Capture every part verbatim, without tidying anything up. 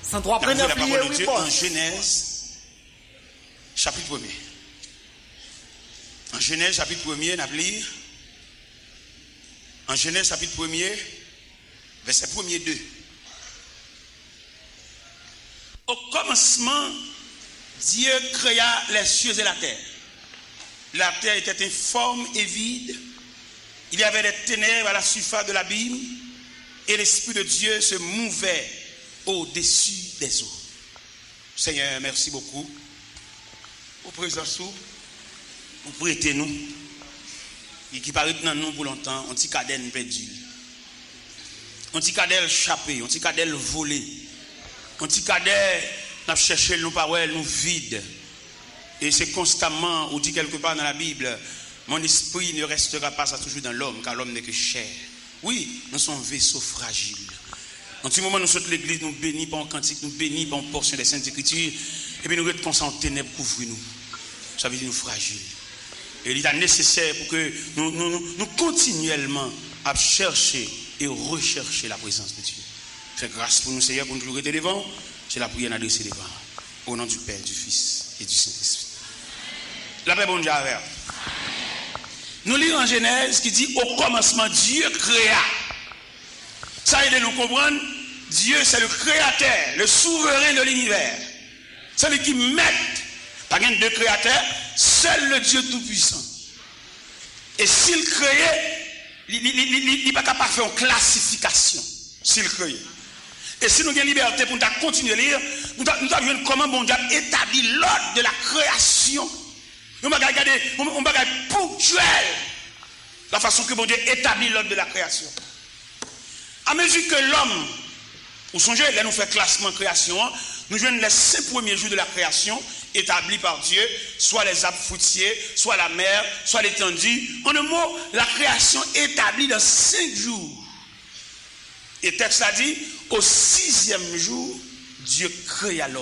cent trois premières la prières, parole de oui, Dieu bon. en Genèse, chapitre premier. En Genèse, chapitre premier, on a lu. En Genèse, chapitre premier, verset premier deux. Au commencement, Dieu créa les cieux et la terre. La terre était informe et vide. Il y avait des ténèbres à la surface de l'abîme. Et l'Esprit de Dieu se mouvait au-dessus des eaux. Seigneur, merci beaucoup pour présence, pour prêter nous. Et qui paraît dans nous pour longtemps, on petit cadet perdu. On petit cadet échappé, on petit cadet volé. On petit cadet n'a cherché nos paroles, nous vides. Et c'est constamment, on dit quelque part dans la Bible, mon esprit ne restera pas ça toujours dans l'homme, car l'homme n'est que chair. Oui, nous sommes vaisseaux fragiles. En ce moment, nous sommes l'église, nous bénis par un cantique, nous bénis par une portion des Saintes Écritures, et puis nous sommes comme ça en ténèbres, couvrir-nous. Ça veut dire nous fragiles. Et il est nécessaire pour que nous, nous, nous, nous continuellement à chercher et rechercher la présence de Dieu. Fais grâce pour nous, Seigneur, pour nous toujours être devant. C'est la prière adressée devant. Au nom du Père, du Fils et du Saint-Esprit. La paix, bon Dieu, avec. Nous lisons en Genèse qui dit au commencement, Dieu créa. Ça aide à nous comprendre. Dieu, c'est le créateur, le souverain de l'univers. C'est lui qui met, pas de créateur, seul le Dieu tout-puissant. Et s'il créait, il n'est pas capable de faire une classification. S'il créait. Et si nous avons liberté pour nous continuer à lire, nous avons vu comment bon Dieu établit l'ordre de la création. Nous avons regardé, on va regarder ponctuel la façon que bon Dieu établit l'ordre de la création. À mesure que l'homme, vous songez, là nous fait classement création, nous jouons les cinq premiers jours de la création établis par Dieu, soit les arbres fruitiers, soit la mer, soit l'étendue. En un mot, la création établie dans cinq jours. Et le texte a dit, au sixième jour, Dieu créa l'homme.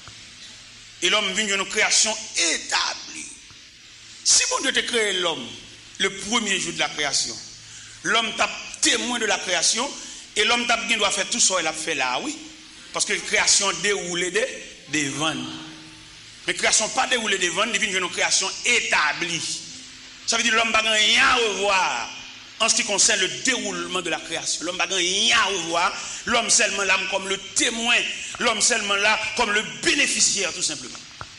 Et l'homme vient d'une création établie. Si bon Dieu te crée l'homme, le premier jour de la création, l'homme t'a témoin de la création, et l'homme t'a bien doit faire tout ça, il a fait là, oui. Parce que la création déroule devant. Mais la création pas déroulée devant, il vient d'une création établie. Ça veut dire que l'homme n'a rien à revoir en ce qui concerne le déroulement de la création. L'homme n'a rien à revoir. L'homme seulement là comme le témoin. L'homme seulement là comme le bénéficiaire, tout simplement.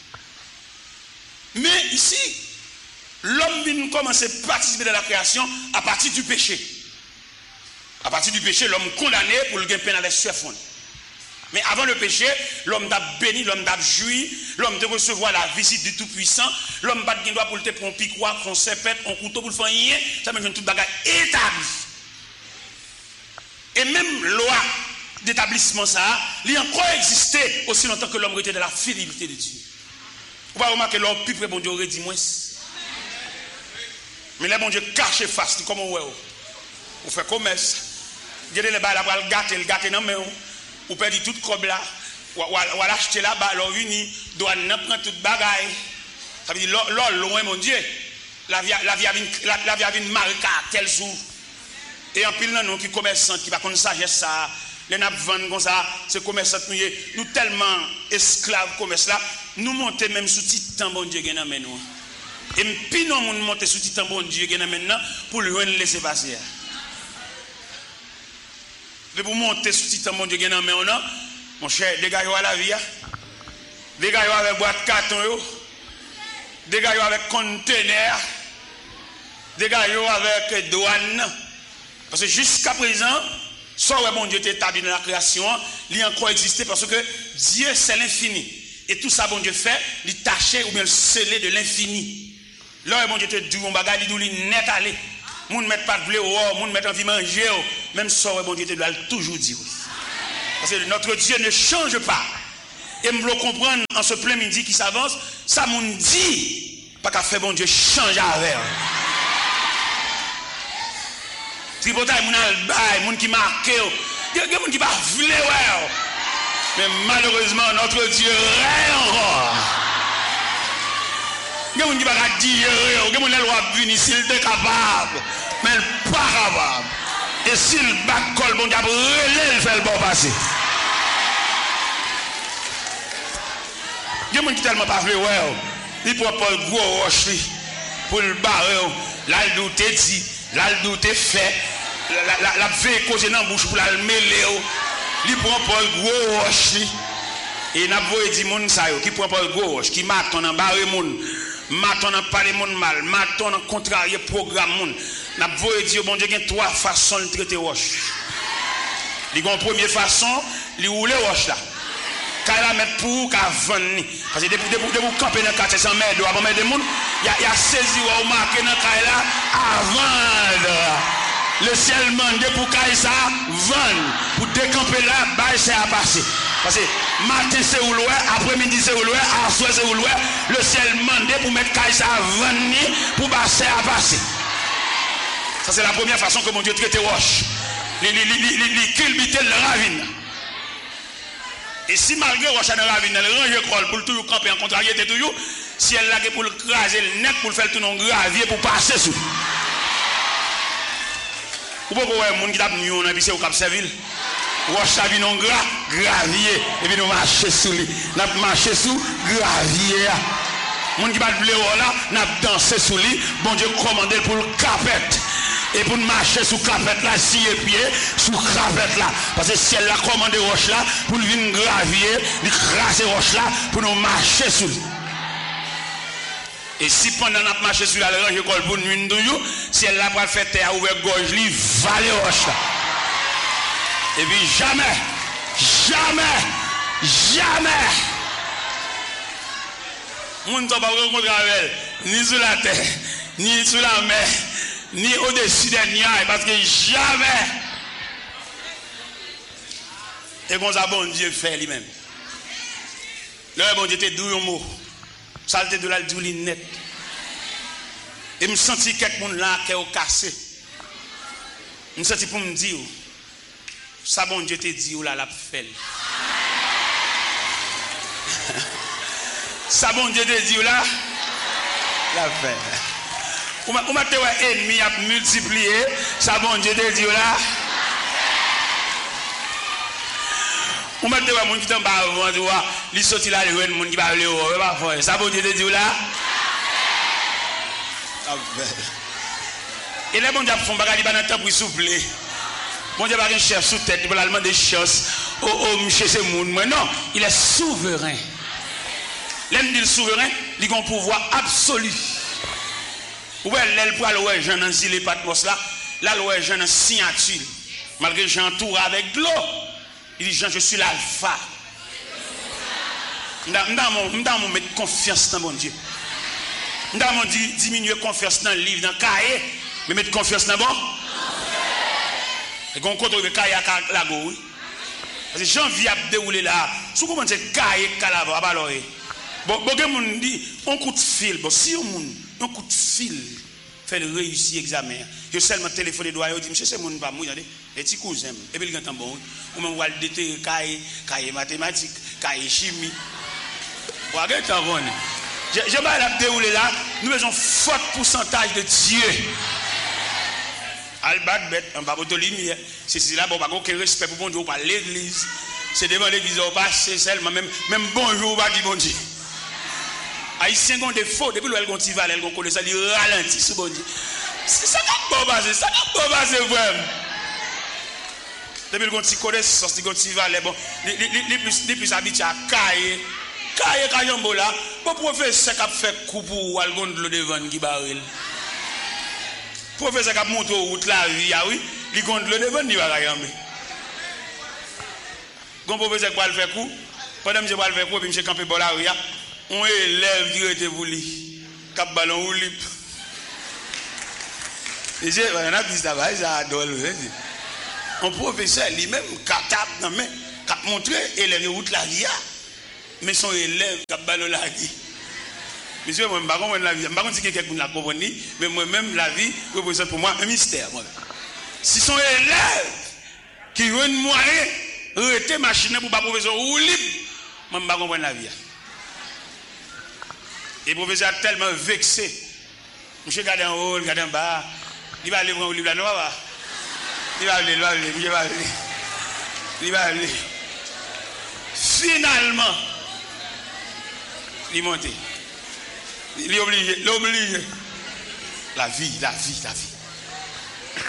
Mais ici, l'homme vient commencer à participer dans la création à partir du péché. À partir du péché, l'homme condamné pour le gagner peine avec soif. Mais avant le péché, l'homme t'a béni, l'homme t'a joui, l'homme t'a recevoir la visite du Tout-Puissant, l'homme n'a pas de droit pour le te prendre un piquois, un serpent, un couteau pour le faire rien, ça m'a tout bagage établi. Et même loi d'établissement ça, il a encore existé aussi longtemps que l'homme était dans la fidélité de Dieu. Vous pouvez remarquer l'homme plus près, bon Dieu aurait dit moins. Mais là, bon Dieu cache face, comment ouais, vous faites commerce. Vous avez les balles à le gâter, le gâter non mais ou perdre toute cob là, ou l'acheter là-bas, alors uni, doit ne prendre toute bagaille. Ça veut dire, là, loin, mon Dieu, la vie a une marque à tel jour. Et en pile, nous qui commerçants, qui va connaître sagesse ça, les nappes vendent comme ça, ces commerçants, nous, nous tellement esclaves commerce là, nous montons même sous titan, bon Dieu, nous. Et puis nous montons sous titan, bon Dieu, maintenant, pour le laisser passer. De pour monter sous titan mon Dieu gagne mais on a mon cher des gars à la vie des gars avec boîte carton yo des gars avec conteneur des gars avec douane parce que jusqu'à présent ça ouais mon Dieu était établi dans la création il encore existé parce que Dieu c'est l'infini et tout ça bon Dieu fait il taché ou bien le scellé de l'infini là bon Dieu te dit on bagage il dit net aller moun met pas de blé oh moun met envie manger même ça bon Dieu te doit toujours dire parce que notre Dieu ne change pas et me le comprendre en ce plein midi qui s'avance ça moun dit pas qu'à faire bon Dieu change avec tripotaille moun al bay moun qui marqué il y a moun qui pas vle ouais mais malheureusement notre Dieu règne encore il y a moun qui pas dire il y a moun la loi venir s'il est capable mais pas capable. Et s'il bat col, bon diable, relève, il fait le bon passer. Il y a des gens qui tellement pas veulent ouais. Il prend pas le gros roche pour le barrer. Là le doute dit, là le doute fait. La la la veille cause dans bouche pour la mêler. Il prend pas le gros roche. Et n'a pas dit moun ça yo qui prend pas le gros roche, qui maton en barrer moun, maton en parler moun mal, maton en contrarier programme moun. N'a pas dit bon Dieu gen trois façons de traiter roche. Il y a une première façon, il roule roche là. Quand il a mettre pour qu'à vendre. Parce que depuis que vous campez dans le quartier sans mettre avant mettre des gens, il y a saisi ou marqué dans le là à vendre. Le ciel demande pour qu'il ça vendre. Pour décamper là, bah c'est à passer. Parce que matin c'est où l'ouest, après-midi c'est où l'ouest, à soir c'est où l'ouest. Le ciel demande pour mettre qu'il ça vendre pour passer à passer. Ça c'est la première façon que mon Dieu traite roche. Il culbute le ravine. Et si malgré roche dans la ravine, elle range l'école pour toujours camper en contrariété toujours, si elle l'a pour le craser le net, pour le faire tout non gravier pour passer sous. Ou pas qu'on monde qui tape nous dans piscine au Cap Serville. Roche ça vient non gras, gravier et puis nous marcher sous lui. N'a marcher sous gravier. Monde qui va blé là, n'a danser sous lui. Bon Dieu commandé pour le capette. Et pour marcher sous capette là, si et pied, sous capette là. Parce que si elle a commandé roche là, pour venir gravier, lui craser roche là, pour nous marcher sous lui. Et si pendant nous marcher sur la range école pour nous nous, si elle n'a pas fait terre ouvert gorge, lui va les roche là. Et puis jamais, jamais, jamais. Nous ne sommes pas rencontrés avec elle, ni sur la terre, ni sur la mer. Ni au-dessus des nuages, parce que jamais. Et bon, ça, bon Dieu fait lui-même. Le bon Dieu était doux un mot. Ça était de la douleur net. Et je me sentis quelqu'un là qui est cassé. Je me sentis pour me dire, ça bon Dieu te dit, ou là, la fait. Ça bon Dieu te dit, ou là, la fait. Ou m'a te ennemi a multiplié, ça bon Dieu te dit là. Ou m'a te moun qui t'en bas avant tu vois, li sorti là le moun qui va le haut, pas fort. Ça bon Dieu te dit là. Et les bon Dieu font bagay ba nan temps pour souffler. Bon Dieu pas un chef sous tête pour l'allemand des choses. Oh oh monsieur c'est moun moi non, il est souverain. L'aime dit souverain, il a un pouvoir absolu. Ouais, elle pour aller Jean dans les patmos là, là le Jean dans signature. Malgré Jean entouré avec de l'eau. Il dit Jean, je suis l'alpha. M'dam mon mettre confiance dans mon Dieu. M'dam mon diminuer confiance dans le livre, dans le cahier, mais mettre confiance dans bon. Et qu'on compte le cahier à la go, oui. Parce que Jean vit à dérouler là. Si vous commencez cahier calava, à baloyer. Bon, bon, on dit, on coup de fil. Bon, si on un coup de fil fait le réussir l'examen. Je seulement téléphoné doigt, je dis, monsieur, c'est mon pas mouillé, et petit cousin. Et puis il entend bon, ou même on déterrer cahier, cahier mathématiques, cahier chimie. Vous regardez tant bon. Je vais la dérouler là, nous avons un fort pourcentage de Dieu. Albat bête, un babo de lumière. C'est là, bon, pas aucun respect pour bon Dieu, pas l'église. C'est devant l'église, on passe seulement, même, même bonjour, pas dit bon Dieu. Haïtien ont des faux, depuis qu'elle ont val, elle connaît ça, ils ralentissent ce bon Dieu. C'est ça qui est bon basé, ça qui est bon basé vraiment. Depuis qu'ils ont connaissance, ils ont val, bon, les plus habitués à cailler, cailler Kayambo là, bon professeur qui a fait coup pour algon de l'eau devant qui baril. Professeur qui a monté au route la vie, ah oui, il gonde l'eau devant ni va Kayambe. Gon professeur qui va faire coup, pendant que je vais faire coup, puis je camper bon la rue. On élève qui était voulu, cap ballon ou lip. Et j'ai, on a dit ça, ça adore. Un professeur lui-même, capable, non mais, cap montré, élève route la vie, mais son élève, cap ballon la vie. Monsieur, moi, je ne sais pas la vie, je ne sais pas si quelqu'un l'a compris, mais moi-même, la vie représente pour moi un mystère. Si son élève qui a une moyen, arrêter machine pour pas professeur ou libre, moi, je ne sais pas comprendre la vie. Et le professeur a tellement vexé. Monsieur regarde en haut, regarde en bas. Il va aller prendre le livre là, non, va. Il va aller, il va aller, il va aller. Il va aller. Finalement, Il monte. Il est obligé, l'obligé. La vie, la vie, la vie.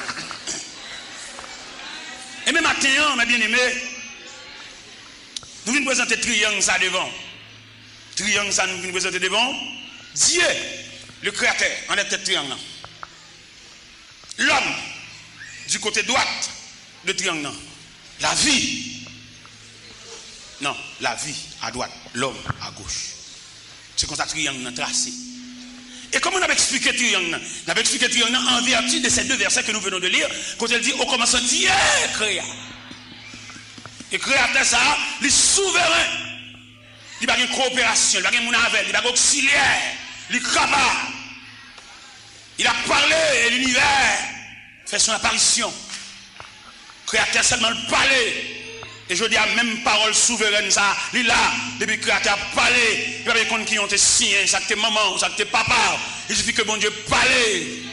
Et même matin, mes bien-aimés, nous venons présenter triangle ça devant. Triangle ça nous venons présenter devant. Dieu, le créateur, en est tête triangle. L'homme, du côté droite de triangle. La vie. Non, la vie à droite, l'homme à gauche. C'est comme ça que triangle est tracé. Et comment on a expliqué triangle? On a expliqué triangle en vertu de ces deux versets que nous venons de lire, quand elle dit au commencement Dieu créa. Et créateur ça, il est souverain. Il n'y a pas de coopération, il n'y a pas de avec, il n'y a pas d'auxiliaire, il est capable. Il a parlé et l'univers fait son apparition. Créateur seulement le parler. Et je dis à même parole souveraine ça, il est là, depuis que créateur a parlé, il n'y a pas de compte qui ont été signés, ça que tes mamans, ça que tes papas, il suffit que bon Dieu parle.